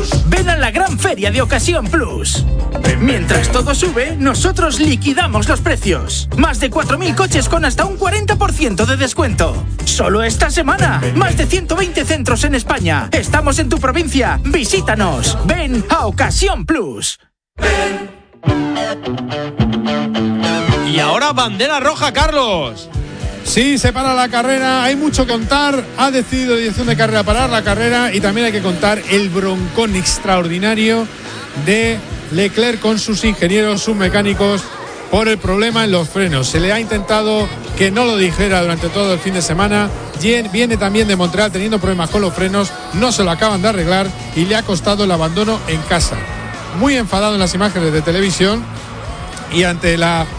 Ven a la gran feria de Ocasión Plus. Mientras todo sube, nosotros liquidamos los precios. Más de 4.000 coches con hasta un 40% de descuento. Solo esta semana. Más de 120 centros en España. Estamos en tu provincia. Visítanos. Ven a Ocasión Plus. Y ahora bandera roja, Carlos. Sí, se para la carrera, hay mucho que contar. Ha decidido la dirección de carrera parar la carrera y también hay que contar el broncón extraordinario de Leclerc con sus ingenieros, sus mecánicos, por el problema en los frenos. Se le ha intentado que no lo dijera durante todo el fin de semana. Viene también de Montreal teniendo problemas con los frenos, no se lo acaban de arreglar y le ha costado el abandono en casa. Muy enfadado en las imágenes de televisión y ante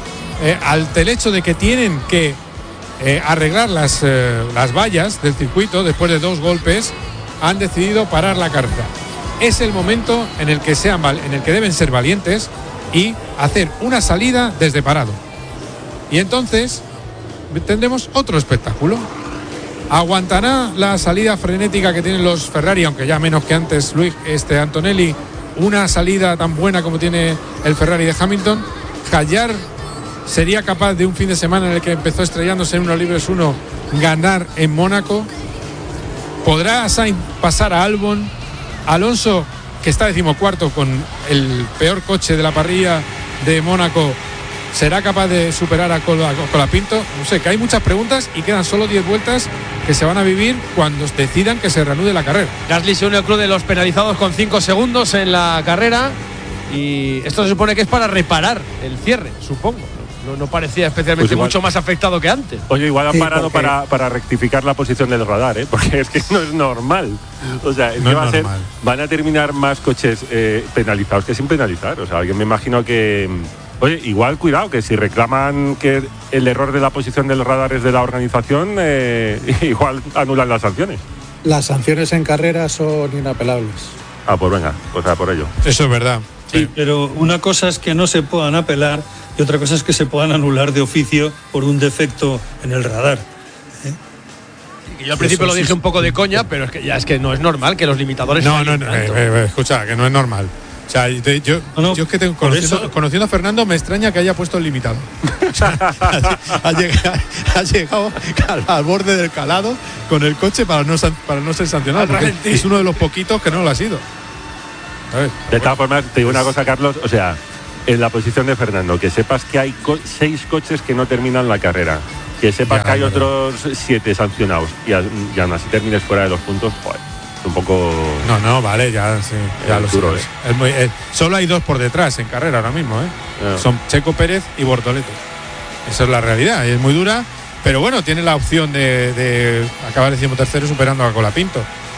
el hecho de que tienen que arreglar las vallas del circuito después de 2 golpes, han decidido parar la carrera. Es el momento en el que deben ser valientes y hacer una salida desde parado. Y entonces tendremos otro espectáculo. ¿Aguantará la salida frenética que tienen los Ferrari, aunque ya menos que antes Antonelli, una salida tan buena como tiene el Ferrari de Hamilton? Hallar sería capaz de un fin de semana en el que empezó estrellándose en unos libres 1 ganar en Mónaco. ¿Podrá Sainz pasar a Albon? Alonso, que está 14º con el peor coche de la parrilla de Mónaco, ¿será capaz de superar a Colapinto? No sé, que hay muchas preguntas y quedan solo 10 vueltas que se van a vivir cuando decidan que se reanude la carrera. Gasly se une al club de los penalizados con 5 segundos en la carrera y esto se supone que es para reparar el cierre, supongo. No parecía especialmente mucho más afectado que antes. Oye, igual han parado para rectificar la posición del radar, porque es que no es normal. O sea, no van a terminar más coches penalizados que sin penalizar. O sea, yo me imagino que... Oye, igual cuidado, que si reclaman que el error de la posición del radar es de la organización, igual anulan las sanciones. Las sanciones en carrera son inapelables. Pues venga, pues a por ello. Eso es verdad. Sí, pero una cosa es que no se puedan apelar y otra cosa es que se puedan anular de oficio por un defecto en el radar. Yo al principio lo dije un poco de coña, pero es que no es normal que los limitadores... No, escucha, que no es normal. O sea, yo es que conociendo a Fernando me extraña que haya puesto el limitado. O sea, ha llegado al borde del calado con el coche para no ser sancionado. Es uno de los poquitos que no lo ha sido. De todas formas, te digo una cosa, Carlos, o sea, en la posición de Fernando, que sepas que hay 6 coches que no terminan la carrera, que sepas que hay otros 7 sancionados y aún así termines fuera de los puntos, joder, es un poco... No, vale, ya lo duro, sé. Solo hay 2 por detrás en carrera ahora mismo, Son Checo Pérez y Bortoleto. Esa es la realidad, es muy dura, pero bueno, tiene la opción de acabar 13º superando a Colapinto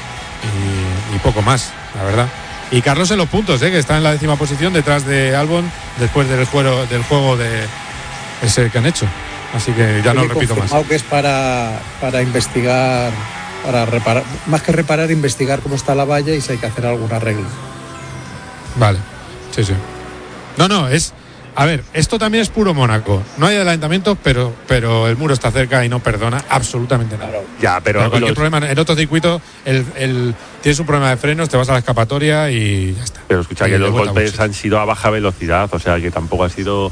y poco más, la verdad. Y Carlos en los puntos, que está en la 10ª posición detrás de Albon después del juego de ese que han hecho. Así que ya no lo repito más. Que es para investigar, para reparar, más que reparar, investigar cómo está la valla y si hay que hacer algún arreglo. Vale, sí. No, a ver, esto también es puro Mónaco. No hay adelantamientos, pero el muro está cerca y no perdona absolutamente nada. Ya, pero cualquier problema en otro circuito, tienes un problema de frenos, te vas a la escapatoria y ya está. Pero escucha, que los golpes han sido a baja velocidad, o sea que tampoco ha sido...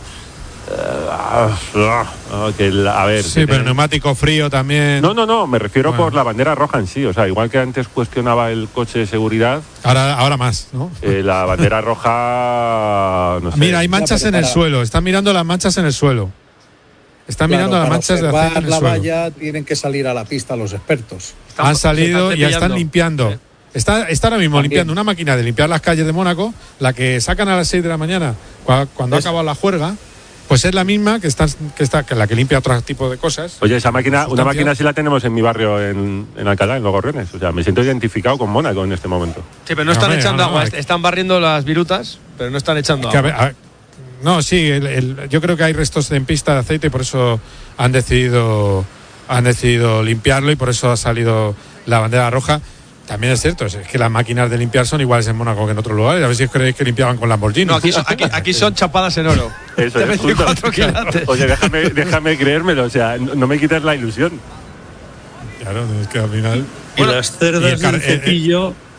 pero neumático frío también. No, me refiero por la bandera roja en sí. O sea, igual que antes cuestionaba el coche de seguridad, ahora más, ¿no? La bandera roja, no sé. Mira, hay manchas en el suelo. Están mirando las manchas en el suelo. Mirando las manchas de aceite en el la suelo. Valla tienen que salir a la pista los expertos. Han salido y ya están limpiando. Está ahora mismo limpiando una máquina de limpiar las calles de Mónaco, la que sacan a las 6 de la mañana cuando ha acabado la juerga. Pues es la misma que la que limpia otro tipo de cosas. Oye, una máquina sí la tenemos en mi barrio en Alcalá, en Los Gorriones. O sea, me siento identificado con Mónaco en este momento. Sí, pero no están echando agua. Están barriendo las virutas, pero no están echando agua. Yo creo que hay restos en pista de aceite y por eso han decidido limpiarlo y por eso ha salido la bandera roja. También es cierto, es que las máquinas de limpiar son iguales en Mónaco que en otros lugares. A ver si creéis que limpiaban con Lamborghini. No, aquí son chapadas en oro. Eso es, 24 quilates. Oye, déjame creérmelo, o sea, no me quites la ilusión. Claro, es que al final... Y las cerdas del cepillo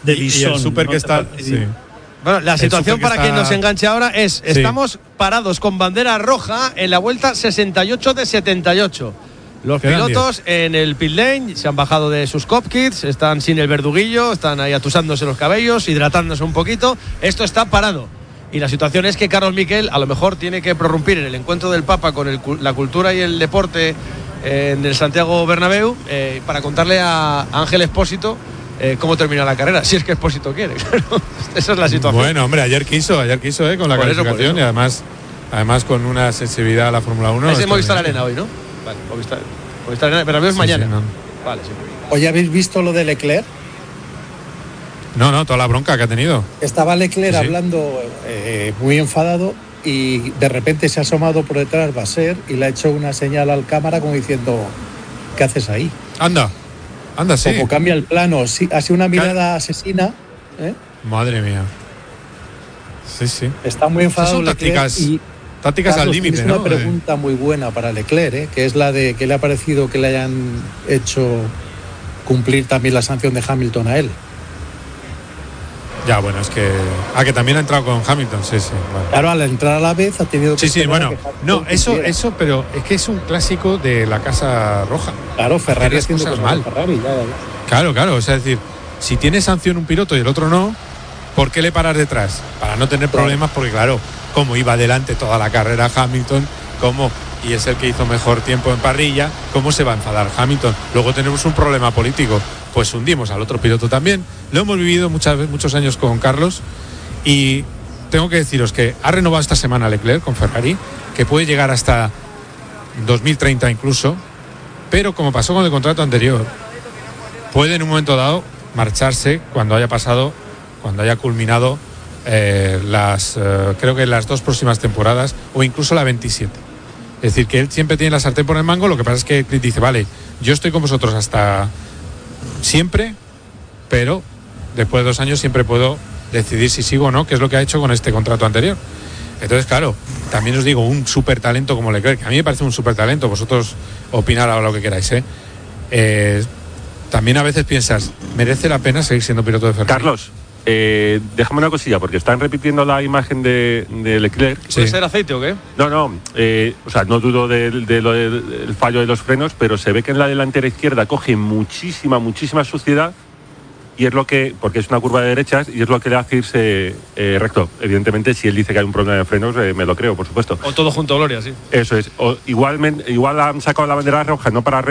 de Bisson. Y el Super que está. Sí. Bueno, la situación para quien nos enganche ahora es: estamos parados con bandera roja en la vuelta 68 de 78. Los pilotos en el pit lane se han bajado de sus cockpits, están sin el verduguillo, están ahí atusándose los cabellos, hidratándose un poquito. Esto está parado. Y la situación es que Carlos Miquel a lo mejor tiene que prorrumpir en el encuentro del Papa con la cultura y el deporte en el Santiago Bernabéu para contarle a Ángel Expósito cómo termina la carrera, si es que Expósito quiere. Esa es la situación. Bueno, hombre, ayer quiso con la calificación y además con una sensibilidad a la Fórmula 1. Es en Movistar Arena hoy, ¿no? Vale, Movistar Arena, pero es mañana. Sí, no. Vale, sí. Oye, ¿habéis visto lo de Leclerc? No, toda la bronca que ha tenido. Estaba Leclerc hablando muy enfadado y de repente se ha asomado por detrás Vasser y le ha hecho una señal al cámara como diciendo: ¿qué haces ahí? Anda, sí. Como cambia el plano, sí, ha sido una mirada asesina. Madre mía. Sí. Está muy enfadado Leclerc. Tácticas al límite, ¿no? Una pregunta muy buena para Leclerc, que es la de ¿qué le ha parecido que le hayan hecho cumplir también la sanción de Hamilton a él? Ya, bueno, es que también ha entrado con Hamilton, sí. Vale. Claro, al entrar a la vez ha tenido que... Sí, bueno, no, eso, pero es que es un clásico de la Casa Roja. Claro, Ferrari haciendo cosas mal. Ferrari, ya. Claro, o sea, es decir, si tiene sanción un piloto y el otro no, ¿por qué le paras detrás? Para no tener problemas, porque claro, como iba adelante toda la carrera Hamilton, y es el que hizo mejor tiempo en parrilla, ¿cómo se va a enfadar Hamilton? Luego tenemos un problema político, pues hundimos al otro piloto también. Lo hemos vivido muchos años con Carlos y tengo que deciros que ha renovado esta semana Leclerc con Ferrari, que puede llegar hasta 2030 incluso, pero como pasó con el contrato anterior, puede en un momento dado marcharse cuando haya culminado creo que las 2 próximas temporadas o incluso la 27. Es decir, que él siempre tiene la sartén por el mango. Lo que pasa es que dice: vale, yo estoy con vosotros hasta siempre, pero después de 2 años siempre puedo decidir si sigo o no, que es lo que ha hecho con este contrato anterior. Entonces, claro, también os digo, un súper talento como Leclerc, que a mí me parece un súper talento, vosotros opinar ahora lo que queráis, también a veces piensas, ¿merece la pena seguir siendo piloto de Ferrari? Carlos, déjame una cosilla, porque están repitiendo la imagen de Leclerc. ¿Puede ser aceite o qué? No, o sea, no dudo del fallo de los frenos, pero se ve que en la delantera izquierda coge muchísima suciedad, y es lo que, porque es una curva de derechas, y es lo que le hace irse recto. Evidentemente, si él dice que hay un problema de frenos, me lo creo, por supuesto. O todo junto, Gloria, sí. Eso es. Igual han sacado la bandera roja, no para